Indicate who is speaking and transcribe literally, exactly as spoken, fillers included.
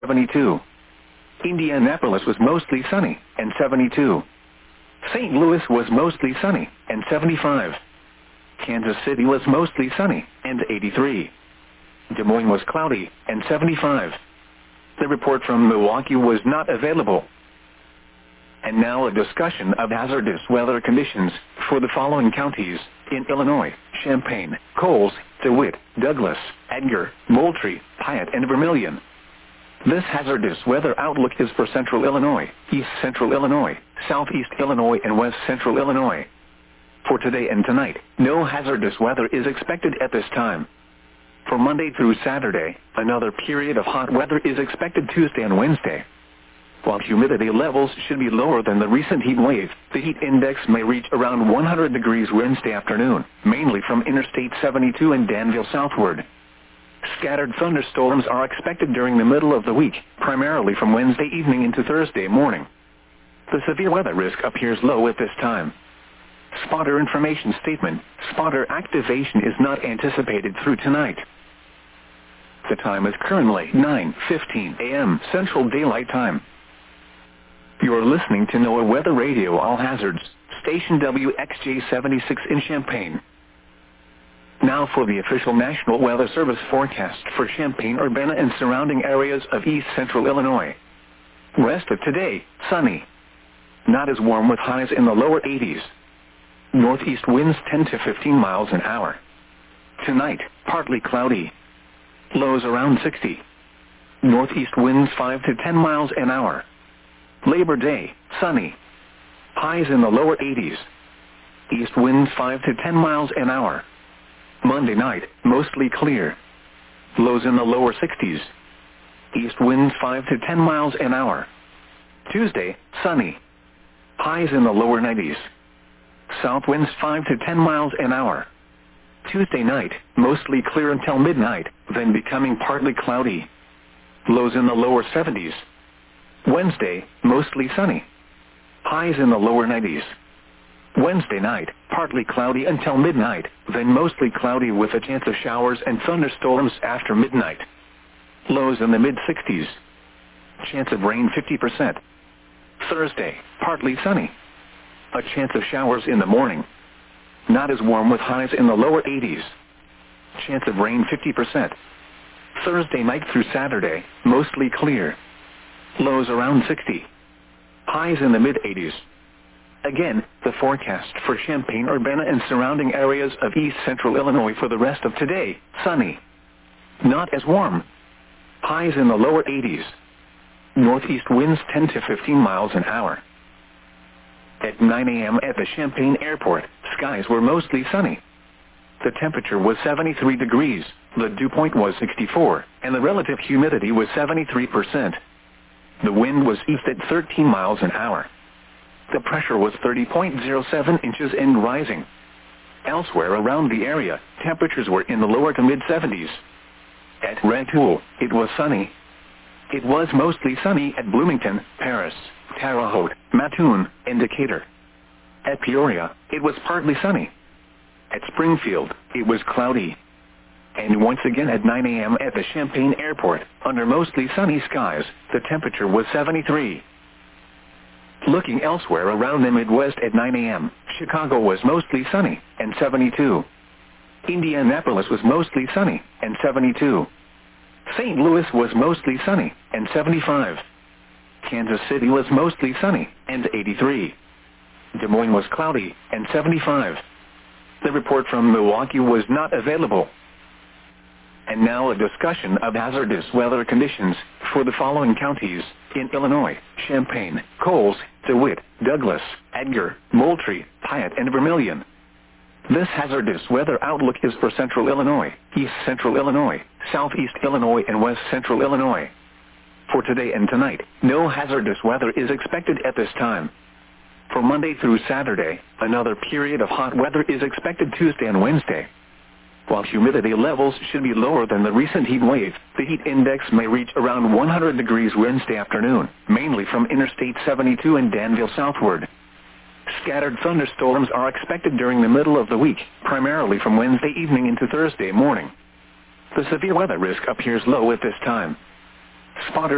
Speaker 1: seventy-two. Indianapolis was mostly sunny, and seventy-two. Saint Louis was mostly sunny, and seventy-five. Kansas City was mostly sunny, and eighty-three. Des Moines was cloudy, and seventy-five. The report from Milwaukee was not available. And now a discussion of hazardous weather conditions for the following counties in Illinois: Champaign, Coles, DeWitt, Douglas, Edgar, Moultrie, Piatt, and Vermilion. This hazardous weather outlook is for Central Illinois, East Central Illinois, Southeast Illinois, and West Central Illinois. For today and tonight, no hazardous weather is expected at this time. For Monday through Saturday, another period of hot weather is expected Tuesday and Wednesday. While humidity levels should be lower than the recent heat wave, the heat index may reach around one hundred degrees Wednesday afternoon, mainly from Interstate seventy-two and Danville southward. Scattered thunderstorms are expected during the middle of the week, primarily from Wednesday evening into Thursday morning. The severe weather risk appears low at this time. Spotter information statement: spotter activation is not anticipated through tonight. The time is currently nine fifteen a m Central Daylight Time. You are listening to NOAA Weather Radio All Hazards, station W X J seventy-six in Champaign. Now for the official National Weather Service forecast for Champaign, Urbana, and surrounding areas of East Central Illinois. Rest of today, sunny. Not as warm with highs in the lower eighties. Northeast winds ten to fifteen miles an hour. Tonight, partly cloudy. Lows around sixty. Northeast winds five to ten miles an hour. Labor Day, sunny. Highs in the lower eighties. East winds five to ten miles an hour. Monday night, mostly clear. Lows in the lower sixties. East winds five to ten miles an hour. Tuesday, sunny. Highs in the lower nineties. South winds five to ten miles an hour. Tuesday night, mostly clear until midnight, then becoming partly cloudy. Lows in the lower seventies. Wednesday, mostly sunny. Highs in the lower nineties. Wednesday night, partly cloudy until midnight, then mostly cloudy with a chance of showers and thunderstorms after midnight. Lows in the mid-sixties. Chance of rain fifty percent. Thursday, partly sunny. A chance of showers in the morning. Not as warm with highs in the lower eighties. Chance of rain fifty percent. Thursday night through Saturday, mostly clear. Lows around sixty. Highs in the mid-eighties. Again, the forecast for Champaign, Urbana, and surrounding areas of East Central Illinois for the rest of today: sunny. Not as warm. Highs in the lower eighties. Northeast winds ten to fifteen miles an hour. At nine a m at the Champaign Airport, skies were mostly sunny. The temperature was seventy-three degrees, the dew point was sixty-four, and the relative humidity was seventy-three percent. The wind was east at thirteen miles an hour. The pressure was thirty point zero seven inches and rising. Elsewhere around the area, temperatures were in the lower to mid-seventies. At Rantoul, it was sunny. It was mostly sunny at Bloomington, Paris, Terre Haute, Mattoon, and Decatur. At Peoria, it was partly sunny. At Springfield, it was cloudy. And once again at nine a m at the Champaign Airport, under mostly sunny skies, the temperature was seventy-three. Looking elsewhere around the Midwest at nine a m, Chicago was mostly sunny, and seventy-two. Indianapolis was mostly sunny, and seventy-two. Saint Louis was mostly sunny, and seventy-five. Kansas City was mostly sunny, and eighty-three. Des Moines was cloudy, and seventy-five. The report from Milwaukee was not available. And now a discussion of hazardous weather conditions for the following counties in Illinois: Champaign, Coles, DeWitt, Douglas, Edgar, Moultrie, Piatt, and Vermilion. This hazardous weather outlook is for Central Illinois, East Central Illinois, Southeast Illinois, and West Central Illinois. For today and tonight, no hazardous weather is expected at this time. For Monday through Saturday, another period of hot weather is expected Tuesday and Wednesday. While humidity levels should be lower than the recent heat wave, the heat index may reach around one hundred degrees Wednesday afternoon, mainly from Interstate seventy-two and Danville southward. Scattered thunderstorms are expected during the middle of the week, primarily from Wednesday evening into Thursday morning. The severe weather risk appears low at this time. Spotter